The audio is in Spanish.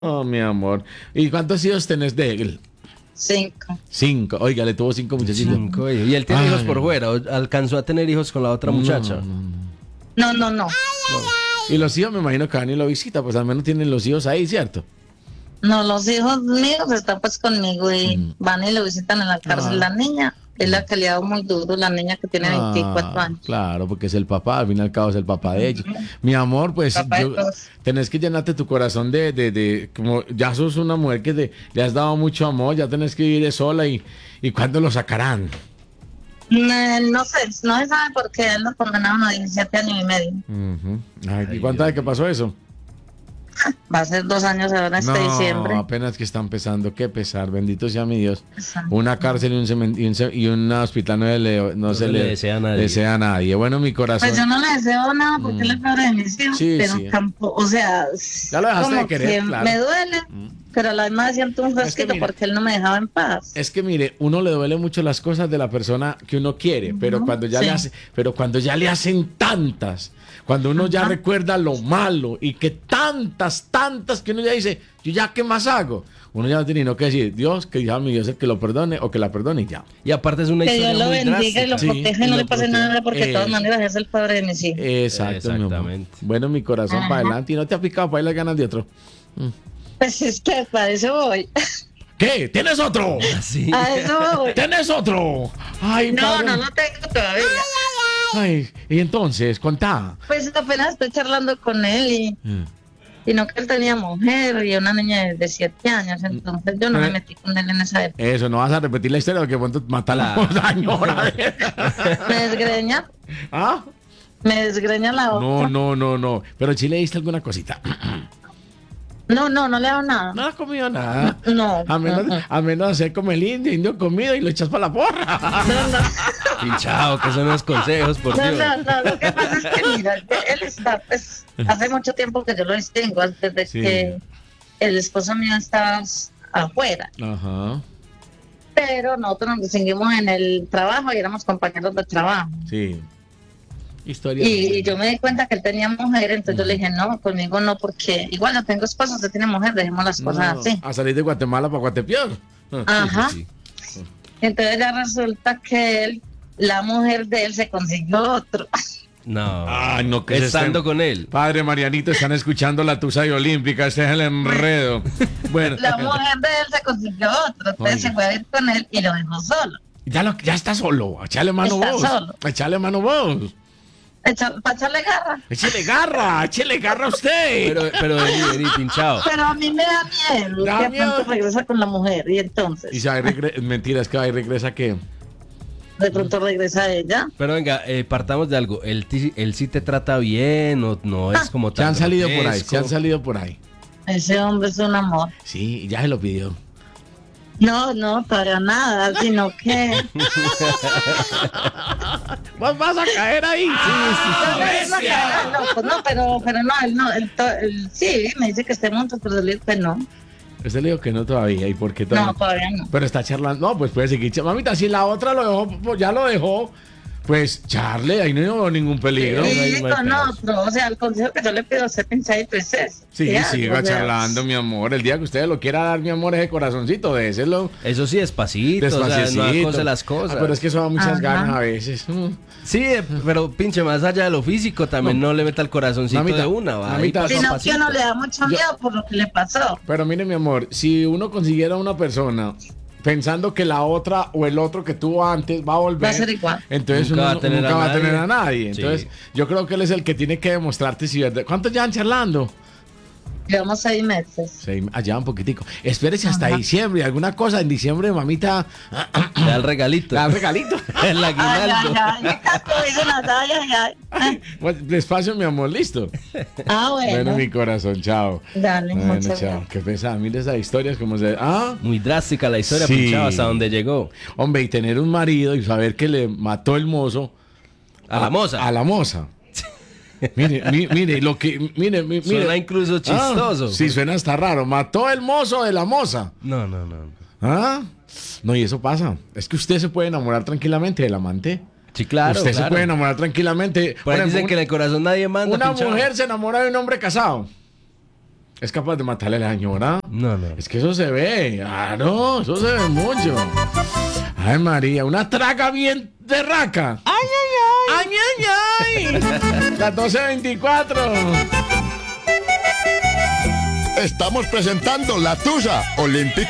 Oh, mi amor. ¿Y cuántos hijos tenés de él? 5. 5. Oiga, le tuvo 5 muchachitos. 5 hijos. ¿Y él tiene hijos Ay. por fuera? ¿O alcanzó a tener hijos con la otra muchacha? No. Y los hijos me imagino que van y lo visitan, pues al menos tienen los hijos ahí, ¿cierto? No, los hijos míos están pues conmigo y van y lo visitan en la cárcel. La niña es la que le ha dado muy duro, la niña que tiene 24 años. Claro, porque es el papá, al fin y al cabo es el papá de ellos. Mi amor, pues Papá de todos. tenés que llenarte tu corazón de como ya sos una mujer que le has dado mucho amor, ya tenés que vivir sola y ¿cuándo lo sacarán? No sé, no se sabe por qué él lo condenaron a 17 años y medio. Ujú. Ay, ¿y cuánto de que pasó eso? Va a ser 2 años ahora este diciembre. Apenas que está empezando, qué pesar, bendito sea mi Dios. Exacto. Una cárcel y un hospital no se le desea a nadie. desea a nadie. Bueno, mi corazón. Pues yo no le deseo nada porque él es padre de mis hijos, Sí, pero sí. tampoco, o sea, Ya lo dejaste como de querer, que claro. me duele, pero a la misma vez siento un Es que respeto mira, porque él no me dejaba en paz. Es que mire, uno le duele mucho las cosas de la persona que uno quiere, pero cuando ya Sí. cuando ya le hacen tantas, cuando uno ya recuerda lo malo y que tantas que uno ya dice, yo ya qué más hago, uno ya no tiene no que decir, Dios, que ya mi Dios el que lo perdone o que la perdone y ya. Y aparte es una Que historia Dios lo muy bendiga y lo drástica. Sí, proteja y no lo le pase protege. nada porque de todas maneras es el padre de mis hijos. Exacto, mi amor. Exactamente. Bueno, mi corazón para adelante y no te ha picado para ir las ganas de otro. Pues es que para eso voy. ¿Qué? ¿Tienes otro? Así. A eso voy. ¿Tienes otro? Ay, No, padre. no lo tengo todavía. Ay, y entonces, contá. Pues apenas estoy charlando con él y no que él tenía mujer y una niña de 7 años, entonces yo no me metí con él en esa época. Eso, no vas a repetir la historia porque pronto mata la señora. Me desgreña, ¿Ah? me desgreña la otra. No. Pero sí le diste alguna cosita. No le hago nada. No has comido nada. No. A menos hacer como el indio comido y lo echas para la porra. No. Pinchado, que son los consejos, por Dios. No, lo que pasa es que mira, él está, pues, hace mucho tiempo que yo lo distingo, antes de Sí. que el esposo mío estaba afuera, Ajá. pero nosotros nos distinguimos en el trabajo y éramos compañeros de trabajo. Sí. Historia. Y yo me di cuenta que él tenía mujer, entonces yo le dije, no, conmigo no, porque igual yo tengo esposo, usted tiene mujer, dejemos las cosas así. A salir de Guatemala para Guatepeor. Ajá. Sí. Entonces ya resulta que él, la mujer de él se consiguió otro. No. Ay, no, que se Estando estén- con él. Padre Marianito, están escuchando la Tusa y Olímpica. Ese es el enredo. Bueno, La mujer de él se consiguió otro, entonces Oye. se fue a ir con él y lo dejó solo. ya está solo. Echale mano Está vos. solo. Echale mano vos. Para echarle garra. Échele garra a usted. Pero vení, pinchado. Pero a mí me da miedo Da que de miedo. pronto regresa con la mujer y entonces Y si ahí mentira, es que ahí regresa que. de pronto regresa ella. Pero venga, partamos de algo. ¿Él sí te trata bien o no es como Se tan han salido por ahí, grotesco? se han salido por ahí. Ese hombre es un amor. Sí, ya se lo pidió. No, para nada, sino que ¿Vos vas a caer ahí? él sí, me dice que estemos juntos, pero yo le digo que no. Usted le dijo que no todavía. ¿Y por qué todavía? No, todavía no. Pero está charlando. No, pues puede seguir. Mamita, si la otra lo dejó, pues ya lo dejó. Pues charle, ahí no hubo ningún peligro. Sí. Y con otro, o sea, el consejo que yo le pido a ser pinchadito es ese. Sí, Ya, siga o sea, charlando, mi amor. El día que usted lo quiera dar, mi amor, ese corazoncito, déselo. Eso sí, despacito, o sea, no Despaciecito. acose las cosas. Pero es que eso da muchas Ajá. ganas a veces. Sí, pero pinche, más allá de lo físico, también no le meta el corazoncito Mamita, de una, va. mamita, ahí paso a Sino que pasito. uno le da mucho miedo por lo que le pasó. Pero mire, mi amor, si uno consiguiera una persona pensando que la otra o el otro que tuvo antes va a volver, Va a ser igual. entonces Nunca uno va a tener nunca a va a nadie. tener a nadie. Sí. Entonces, yo creo que él es el que tiene que demostrarte si verdad. ¿Cuántos llevan charlando? Llevamos 6 meses. Sí, allá un poquitico. Espérese hasta Ajá. diciembre. Alguna cosa en diciembre, mamita. Le da el regalito. Da regalito. El aguinaldo. Ay, caco, dicen ay. Bueno, despacio, mi amor, listo. Ah, Bueno, bueno. mi corazón, chao. Dale, Bueno, muchas chao. gracias. Qué pesada. Mira esas historias como se. Ah, Muy drástica la historia, Sí. pinchado, hasta donde llegó. hombre, y tener un marido y saber que le mató el mozo. A la moza. A la moza. Mire, lo que. Mire. Suena incluso chistoso. Sí, suena hasta raro. Mató el mozo de la moza. No. ¿Ah? No, y eso pasa. Es que usted se puede enamorar tranquilamente del amante. Sí, claro, Usted se claro. puede enamorar tranquilamente. Por ahí Por dicen ejemplo, que en el corazón nadie manda, una pinchado. mujer se enamora de un hombre casado. es capaz de matarle a la señora. No. Es que eso se ve, claro, eso se ve mucho. Ay, María, una traga bien de raca. ¡Ay, ay, ay! ¡Ay, ay, ay! Las 12:24. Estamos presentando La Tusa Olímpica